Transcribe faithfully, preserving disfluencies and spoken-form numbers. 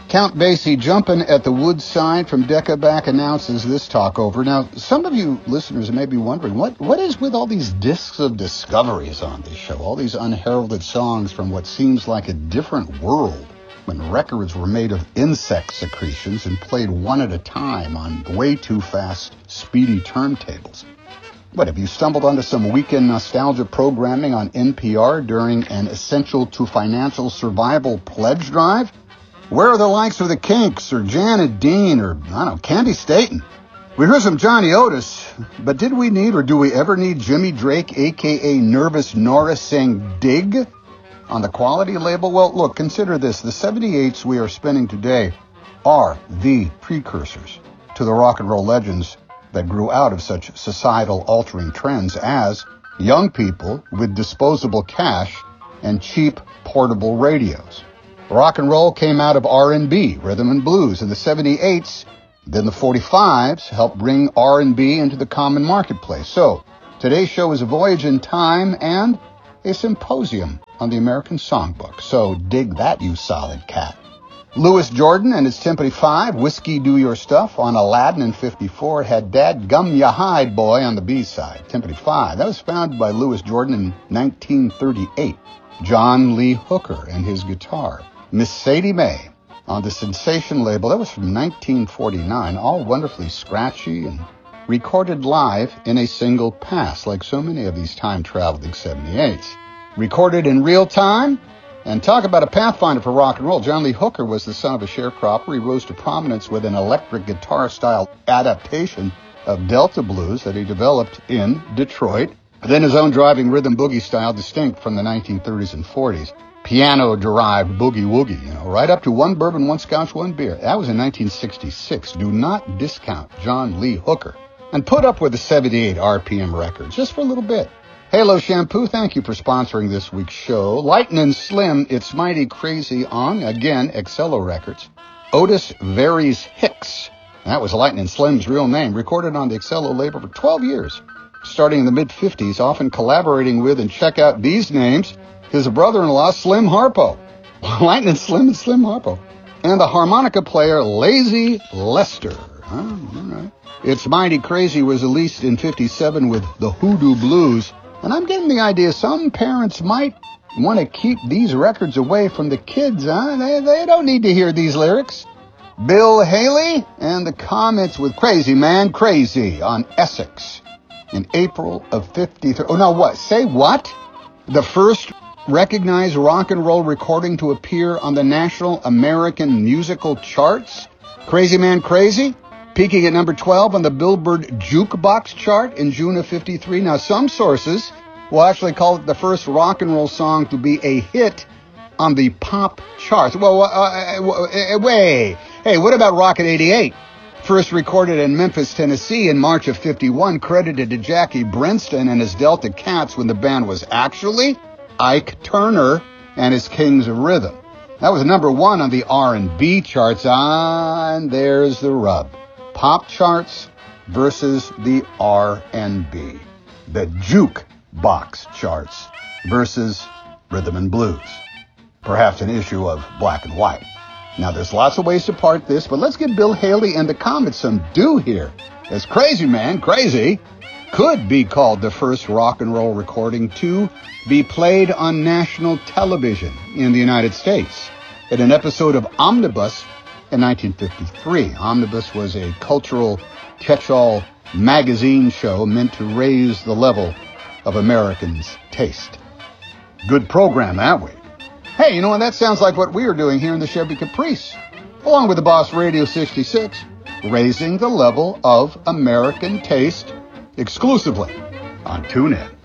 Count Basie jumping at the woodside from Deccaback announces this talkover. Now, some of you listeners may be wondering, what, what is with all these discs of discoveries on this show? All these unheralded songs from what seems like a different world when records were made of insect secretions and played one at a time on way too fast, speedy turntables. What, have you stumbled onto some weekend nostalgia programming on N P R during an Essential to Financial Survival pledge drive? Where are the likes of the Kinks or Janet Dean or, I don't know, Candy Staten? We heard some Johnny Otis, but did we need or do we ever need Jimmy Drake, a k a. Nervous Norris, saying dig on the quality label? Well, look, consider this. The seventy-eights we are spinning today are the precursors to the rock and roll legends that grew out of such societal-altering trends as young people with disposable cash and cheap portable radios. Rock and roll came out of R and B, rhythm and blues, in the seventy-eights. Then the forty-fives helped bring R and B into the common marketplace. So, today's show is a voyage in time and a symposium on the American Songbook. So, dig that, you solid cat. Louis Jordan and his Timpani Five, Whiskey Do Your Stuff, on Aladdin in fifty-four, had Dad Gum Ya Hide Boy on the B-side. Timpani Five, that was founded by Louis Jordan in nineteen thirty-eight. John Lee Hooker and his guitar. Miss Sadie Mae on the Sensation label, that was from nineteen forty-nine, all wonderfully scratchy and recorded live in a single pass, like so many of these time-traveling seventy-eights. Recorded in real time, and talk about a pathfinder for rock and roll. John Lee Hooker was the son of a sharecropper. He rose to prominence with an electric guitar-style adaptation of Delta blues that he developed in Detroit. Then his own driving rhythm boogie style, distinct from the nineteen thirties and forties. Piano-derived boogie-woogie, you know, right up to one bourbon, one scotch, one beer. That was in nineteen sixty-six. Do not discount John Lee Hooker. And put up with the seventy-eight R P M records, just for a little bit. Halo Shampoo, thank you for sponsoring this week's show. Lightnin' Slim, It's Mighty Crazy on, again, Excello Records. Otis Varies Hicks, that was Lightnin' Slim's real name, recorded on the Excello label for twelve years, starting in the mid-fifties, often collaborating with, and check out these names, his brother-in-law, Slim Harpo. Lightnin' Slim and Slim Harpo. And the harmonica player, Lazy Lester. Oh, all right. It's Mighty Crazy was released in fifty-seven with the Hoodoo Blues. And I'm getting the idea some parents might want to keep these records away from the kids, huh? They, they don't need to hear these lyrics. Bill Haley and the Comets with Crazy Man Crazy on Essex in April of fifty-three. Oh, no, what? Say what? The first recognized rock and roll recording to appear on the National American Musical Charts. Crazy Man Crazy, peaking at number twelve on the Billboard Jukebox chart in June of fifty-three. Now, some sources will actually call it the first rock and roll song to be a hit on the pop charts. Well, uh, uh, wait. Hey, what about Rocket eighty-eight? First recorded in Memphis, Tennessee in March of fifty-one, credited to Jackie Brenston and his Delta Cats when the band was actually Ike Turner and his Kings of Rhythm. That was number one on the R and B charts. Ah, and there's the rub. Pop charts versus the R and B. The jukebox charts versus rhythm and blues. Perhaps an issue of black and white. Now, there's lots of ways to part this, but let's give Bill Haley and the Comets some due here. As Crazy Man Crazy could be called the first rock and roll recording to be played on national television in the United States in an episode of Omnibus in nineteen fifty-three. Omnibus was a cultural catch-all magazine show meant to raise the level of Americans' taste. Good program that way. Hey, you know what? That sounds like what we are doing here in the Chevy Caprice, along with the Boss Radio sixty-six, raising the level of American taste exclusively on TuneIn.